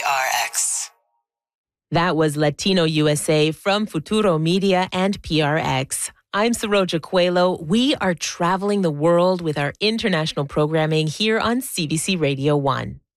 PRX. That was Latino USA from Futuro Media and PRX. I'm Saroja Coelho. We are traveling the world with our international programming here on CBC Radio 1.